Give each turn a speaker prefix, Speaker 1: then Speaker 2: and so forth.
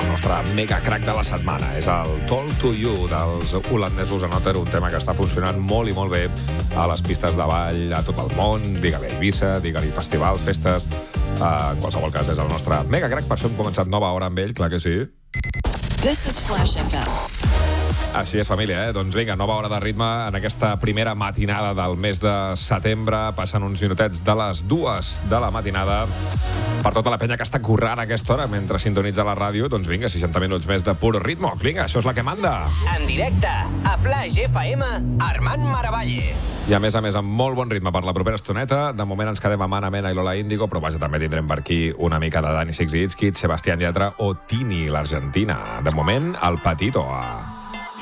Speaker 1: nostre mega crack de la setmana. És el Talk to You dels holandesos a Noter, un tema que està funcionant molt i molt bé a les pistes de ball a tot el món, digue-li Eivissa, digue-li festivals, festes. En qualsevol cas, és el nostre mega crack, per això hem començat nova hora amb ell, clar que sí.
Speaker 2: This is Flash FM.
Speaker 1: Així és, família, Doncs vinga, nova hora de ritme en aquesta primera matinada del mes de setembre. Passen uns minutets de les 2 de la matinada. Per tota la penya que està currant a aquesta hora mentre sintonitza la ràdio, doncs vinga, 60 minuts més de puro ritmo. Vinga, això és la que manda.
Speaker 3: En directe, a Flash FM, Armand Maravalle.
Speaker 1: I a més, amb molt bon ritme per la propera estoneta. De moment ens quedem amb Ana Mena i Lola Índigo, però vaja, també tindrem per aquí una mica de Dani Six i Itzkit, Sebastián Yatra o Tini, l'Argentina. De moment, el Petito.